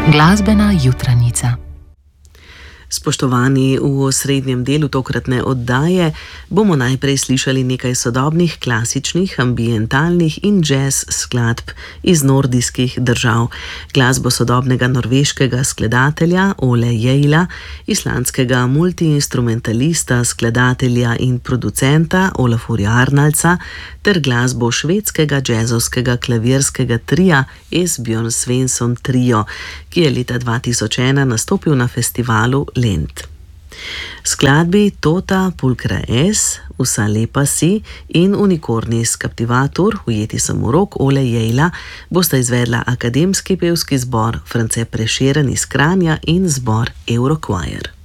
Glasbena jutranica. Spoštovani, v osrednjem delu tokratne oddaje bomo najprej slišali nekaj sodobnih, klasičnih, ambientalnih in jazz skladb iz nordijskih držav. Glasbo sodobnega norveškega skladatelja Ole Ejla, islandskega multiinstrumentalista, skladatelja in producenta Olafurja Arnaldsa ter glasbo švedskega jazzovskega klavirskega tria Esbjørn Svensson Trio, ki je leta 2001 nastopil na festivalu Lent. Skladbi Tota pulcra es, Vsa lepa si in Unicornis captivatur, Ujeti sem v rok Ole Ejla, bosta izvedla akademski pevski zbor France Prešeren iz Kranja in zbor Eurochoir.